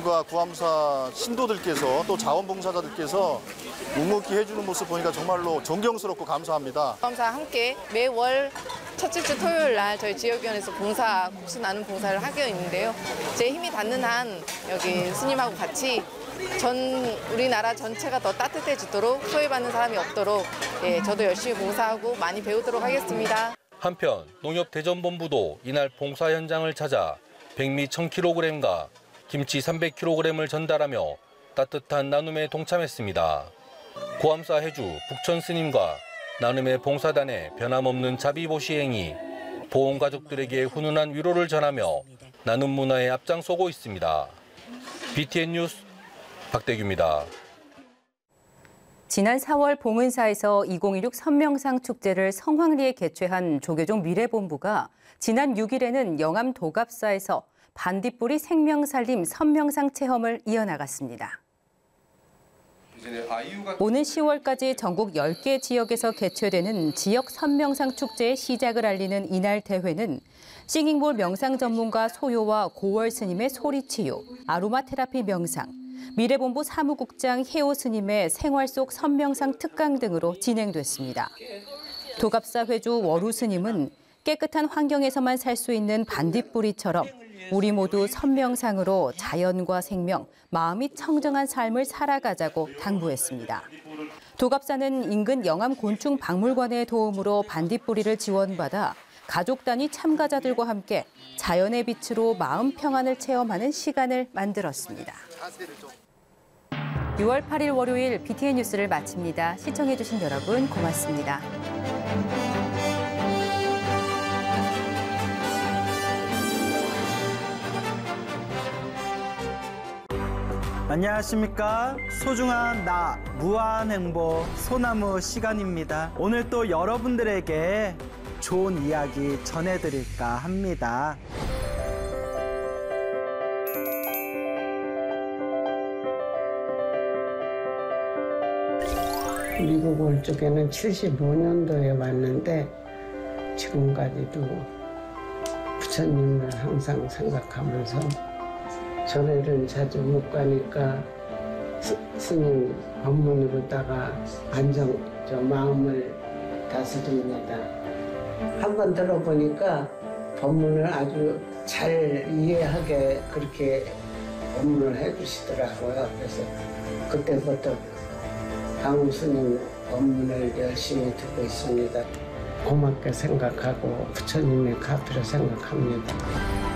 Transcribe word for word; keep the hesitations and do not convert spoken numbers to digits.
스님과 구암사 신도들께서 또 자원봉사자들께서 묵묵히 해주는 모습 보니까 정말로 존경스럽고 감사합니다. 구암사 함께 매월 첫째 주 토요일 날 저희 지역위원회에서 봉사, 국수 나눔 봉사를 하고 있는데요. 제 힘이 닿는 한 여기 스님하고 같이 전 우리나라 전체가 더 따뜻해지도록 소외받는 사람이 없도록 예, 저도 열심히 봉사하고 많이 배우도록 하겠습니다. 한편 농협대전본부도 이날 봉사 현장을 찾아 백미 천 킬로그램과 김치 삼백 킬로그램을 전달하며 따뜻한 나눔에 동참했습니다. 구암사 해주 북천 스님과 나눔의 봉사단의 변함없는 자비보 시행이 보험 가족들에게 훈훈한 위로를 전하며 나눔 문화에 앞장서고 있습니다. 비티엔 뉴스 박대규입니다. 지난 사월 봉은사에서 이천십육 선명상 축제를 성황리에 개최한 조계종 미래본부가 지난 육일에는 영암 도갑사에서 반딧불이 생명살림 선명상 체험을 이어나갔습니다. 오는 시월까지 전국 열 개 지역에서 개최되는 지역 선명상 축제의 시작을 알리는 이날 대회는 싱잉볼 명상 전문가 소요와 고월 스님의 소리치유, 아로마 테라피 명상, 미래본부 사무국장 혜호 스님의 생활 속 선명상 특강 등으로 진행됐습니다. 도갑사 회주 월우 스님은 깨끗한 환경에서만 살 수 있는 반딧불이처럼 우리 모두 선명상으로 자연과 생명, 마음이 청정한 삶을 살아가자고 당부했습니다. 도갑사는 인근 영암 곤충 박물관의 도움으로 반딧불이를 지원받아 가족 단위 참가자들과 함께 자연의 빛으로 마음 평안을 체험하는 시간을 만들었습니다. 유월 팔일 월요일 비티엔 뉴스를 마칩니다. 시청해주신 여러분 고맙습니다. 안녕하십니까. 소중한 나 무한행복 소나무 시간입니다. 오늘 또 여러분들에게 좋은 이야기 전해드릴까 합니다. 미국 올 적에는 칠십오 년도에 왔는데 지금까지도 부처님을 항상 생각하면서 절에는 자주 못 가니까 스, 스님 법문으로다가 안정, 저 마음을 다스립니다. 한번 들어보니까 법문을 아주 잘 이해하게 그렇게 법문을 해주시더라고요. 그래서 그때부터 강훈 스님 법문을 열심히 듣고 있습니다. 고맙게 생각하고 부처님의 가피로 생각합니다.